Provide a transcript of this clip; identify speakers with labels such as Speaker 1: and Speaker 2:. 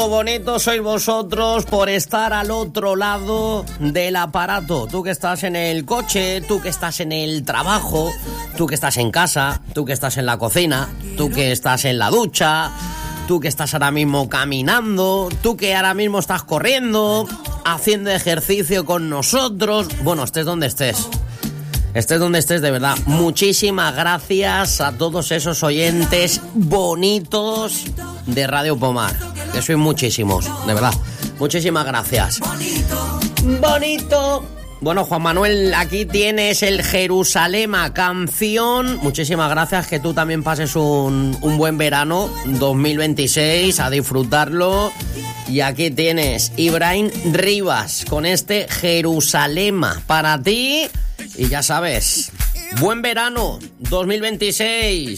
Speaker 1: bonitos sois vosotros por estar al otro lado del aparato. Tú que estás en el coche, tú que estás en el trabajo, tú que estás en casa, tú que estás en la cocina, tú que estás en la ducha, tú que estás ahora mismo caminando, tú que ahora mismo estás corriendo, haciendo ejercicio con nosotros. Bueno, estés donde estés. Estés donde estés, de verdad. Muchísimas gracias a todos esos oyentes bonitos de Radio Pomar. Que sois muchísimos, de verdad. Muchísimas gracias. Bonito. Bueno, Juan Manuel, aquí tienes el Jerusalema canción. Muchísimas gracias, que tú también pases un buen verano 2026, a disfrutarlo. Y aquí tienes Ibrahim Rivas con este Jerusalema para ti. Y ya sabes, buen verano 2026.